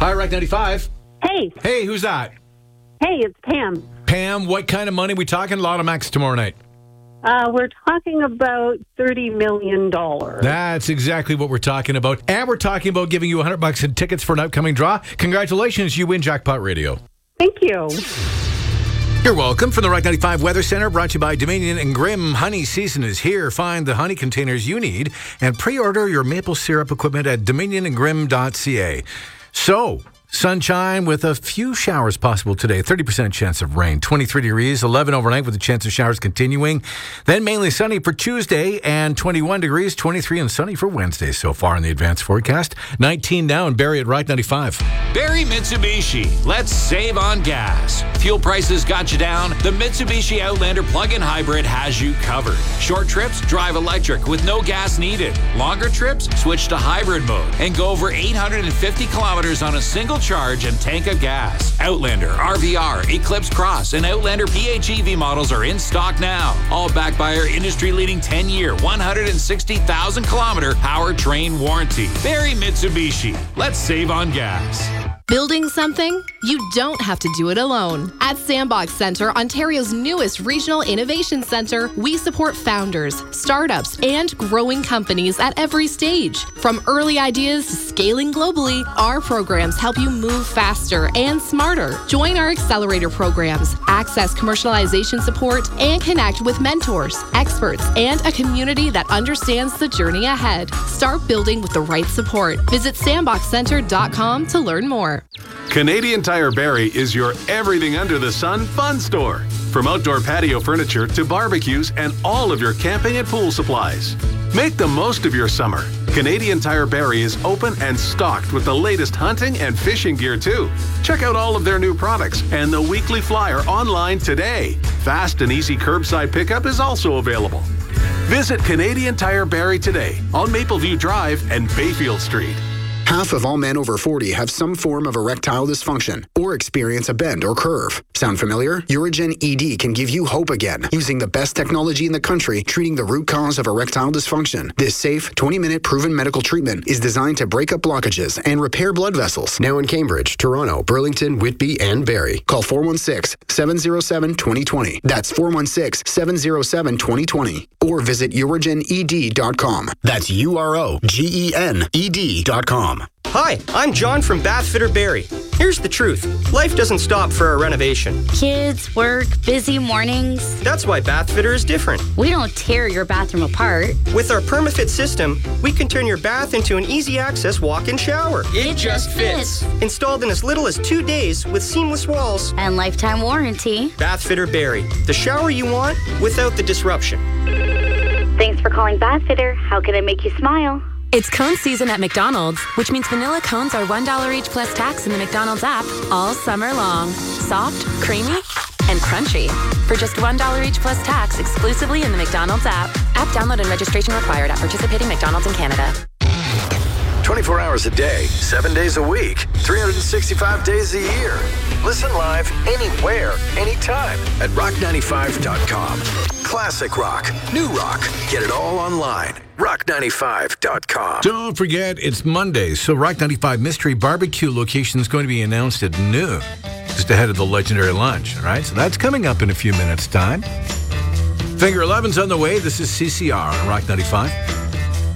Hi, Rock 95. Hey, Hey, who's that? it's Pam. Pam, what kind of money we talking? Lotto Max tomorrow night. We're talking about $30 million. That's exactly what we're talking about. And we're talking about giving you $100 in tickets for an upcoming draw. Congratulations, you win Jackpot Radio. Thank you. You're welcome. From the Rock 95 Weather Center, brought to you by Dominion and Grimm. Honey season is here. Find the honey containers you need and pre-order your maple syrup equipment at dominionandgrimm.ca. So, sunshine with a few showers possible today. 30% chance of rain. 23 degrees, 11 overnight with a chance of showers continuing. Then mainly sunny for Tuesday and 21 degrees, 23 and sunny for Wednesday so far in the advanced forecast. 19 now and Barry at Rock 95. Barry Mitsubishi. Let's save on gas. Fuel prices got you down? The Mitsubishi Outlander plug-in hybrid has you covered. Short trips, drive electric with no gas needed. Longer trips, switch to hybrid mode and go over 850 kilometers on a single charge and tank of gas. Outlander, RVR, Eclipse Cross, and Outlander PHEV models are in stock now. All backed by our industry-leading 10-year, 160,000-kilometer powertrain warranty. Barry Mitsubishi. Let's save on gas. Building something? You don't have to do it alone. At Sandbox Center, Ontario's newest regional innovation center, we support founders, startups, and growing companies at every stage. From early ideas to scaling globally, our programs help you move faster and smarter. Join our accelerator programs, access commercialization support, and connect with mentors, experts, and a community that understands the journey ahead. Start building with the right support. Visit sandboxcenter.com to learn more. Canadian Tire Barrie is your everything under the sun fun store. From outdoor patio furniture to barbecues and all of your camping and pool supplies. Make the most of your summer. Canadian Tire Barrie is open and stocked with the latest hunting and fishing gear too. Check out all of their new products and the weekly flyer online today. Fast and easy curbside pickup is also available. Visit Canadian Tire Barrie today on Mapleview Drive and Bayfield Street. Half of all men over 40 have some form of erectile dysfunction or experience a bend or curve. Sound familiar? Urigen ED can give you hope again using the best technology in the country treating the root cause of erectile dysfunction. This safe, 20-minute proven medical treatment is designed to break up blockages and repair blood vessels. Now in Cambridge, Toronto, Burlington, Whitby, and Barrie. Call 416-707-2020. That's 416-707-2020. Or visit urigened.com. That's UROGENED.com. Hi, I'm John from Bathfitter Barrie. Here's the truth. Life doesn't stop for a renovation. Kids, work, busy mornings. That's why Bathfitter is different. We don't tear your bathroom apart. With our PermaFit system, we can turn your bath into an easy-access walk-in shower. It just fits. Installed in as little as 2 days with seamless walls. And lifetime warranty. Bathfitter Barrie. The shower you want without the disruption. Thanks for calling Bathfitter. How can I make you smile? It's cone season at McDonald's, which means vanilla cones are $1 each plus tax in the McDonald's app all summer long. Soft, creamy, and crunchy. For just $1 each plus tax exclusively in the McDonald's app. App download and registration required at participating McDonald's in Canada. 24 hours a day, 7 days a week, 365 days a year. Listen live anywhere, anytime at rock95.com. Classic rock, new rock. Get it all online. rock95.com. Don't forget, it's Monday, so Rock 95 Mystery Barbecue location is going to be announced at noon, just ahead of the legendary lunch, all right? So that's coming up in a few minutes' time. Figure 11's on the way. This is CCR on Rock 95.